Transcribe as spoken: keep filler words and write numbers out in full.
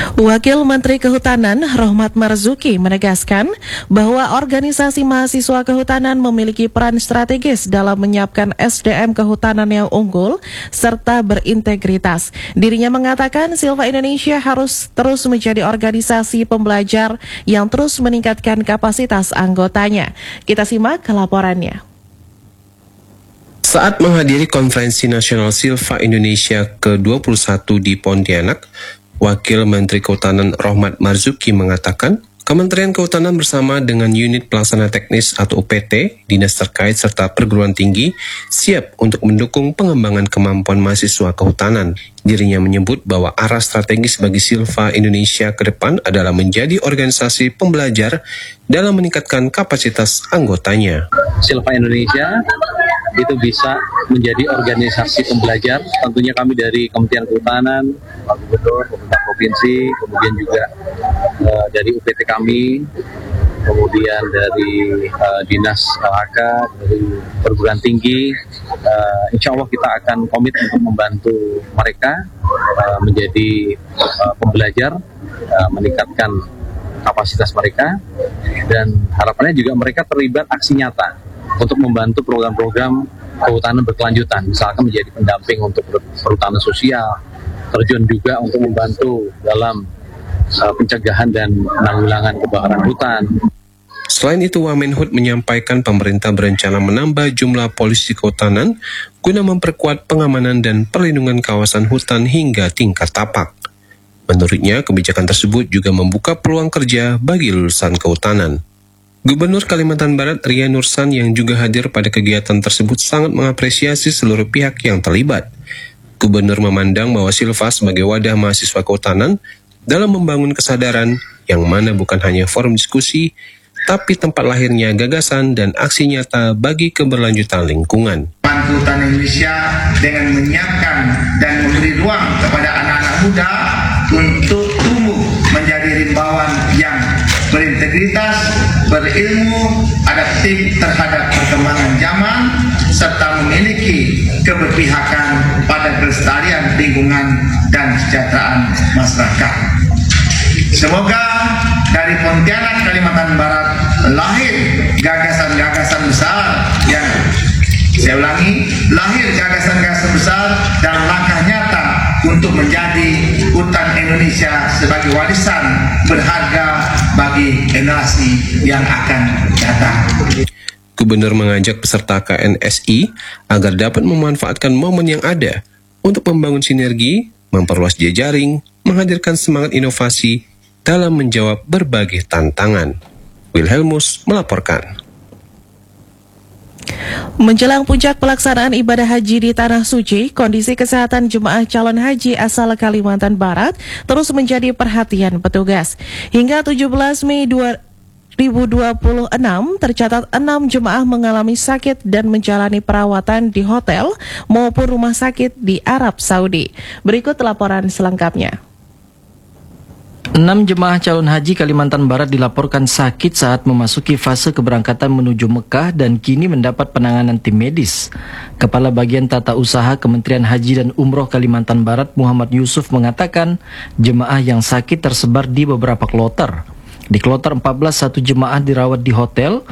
Wakil Menteri Kehutanan Rohmat Marzuki menegaskan bahwa organisasi mahasiswa kehutanan memiliki peran strategis dalam menyiapkan S D M kehutanan yang unggul serta berintegritas. Dirinya mengatakan Silva Indonesia harus terus menjadi organisasi pembelajar yang terus meningkatkan kapasitas anggotanya. Kita simak laporannya. Saat menghadiri Konferensi Nasional Silva Indonesia ke dua puluh satu di Pontianak, Wakil Menteri Kehutanan Rohmat Marzuki mengatakan, Kementerian Kehutanan bersama dengan Unit Pelaksana Teknis atau U P T, dinas terkait serta perguruan tinggi, siap untuk mendukung pengembangan kemampuan mahasiswa kehutanan. Dirinya menyebut bahwa arah strategis bagi Silva Indonesia ke depan adalah menjadi organisasi pembelajar dalam meningkatkan kapasitas anggotanya. Silva Indonesia itu bisa menjadi organisasi pembelajar. Tentunya kami dari Kementerian Kehutanan, Pak Gubernur, pemerintah provinsi, kemudian juga uh, dari U P T kami, kemudian dari uh, Dinas L H K, dari perguruan tinggi. Uh, insya Allah kita akan komit untuk membantu mereka uh, menjadi uh, pembelajar, uh, meningkatkan kapasitas mereka, dan harapannya juga mereka terlibat aksi nyata untuk membantu program-program kehutanan berkelanjutan, misalkan menjadi pendamping untuk perhutanan sosial, terjun juga untuk membantu dalam uh, pencegahan dan penanggulangan kebakaran hutan. Selain itu, Wamenhut menyampaikan pemerintah berencana menambah jumlah polisi kehutanan guna memperkuat pengamanan dan perlindungan kawasan hutan hingga tingkat tapak. Menurutnya, kebijakan tersebut juga membuka peluang kerja bagi lulusan kehutanan. Gubernur Kalimantan Barat Ria Nursan yang juga hadir pada kegiatan tersebut sangat mengapresiasi seluruh pihak yang terlibat. Gubernur memandang bahwa Silva sebagai wadah mahasiswa kehutanan dalam membangun kesadaran yang mana bukan hanya forum diskusi, tapi tempat lahirnya gagasan dan aksi nyata bagi keberlanjutan lingkungan. Kehutanan Indonesia dengan menyiapkan dan memberi ruang kepada anak-anak muda untuk tumbuh menjadi rimbawan yang berintegritas, berilmu, adaptif terhadap perkembangan zaman, serta memiliki keberpihakan pada kelestarian lingkungan dan kesejahteraan masyarakat. Semoga dari Pontianak, Kalimantan Barat lahir gagasan-gagasan besar yang, saya ulangi, lahir gagasan-gagasan besar dan langkah nyata untuk menjadi hutan Indonesia sebagai warisan berharga bagi generasi yang akan datang. Gubernur mengajak peserta K N S I agar dapat memanfaatkan momen yang ada untuk membangun sinergi, memperluas jejaring, menghadirkan semangat inovasi dalam menjawab berbagai tantangan. Wilhelmus melaporkan. Menjelang puncak pelaksanaan ibadah haji di Tanah Suci, kondisi kesehatan jemaah calon haji asal Kalimantan Barat terus menjadi perhatian petugas. Hingga tujuh belas Mei dua ribu dua puluh enam, tercatat enam jemaah mengalami sakit dan menjalani perawatan di hotel maupun rumah sakit di Arab Saudi. Berikut laporan selengkapnya. Enam jemaah calon haji Kalimantan Barat dilaporkan sakit saat memasuki fase keberangkatan menuju Mekah dan kini mendapat penanganan tim medis. Kepala Bagian Tata Usaha Kementerian Haji dan Umroh Kalimantan Barat Muhammad Yusuf mengatakan jemaah yang sakit tersebar di beberapa kloter. Di kloter empat belas, satu jemaah dirawat di hotel,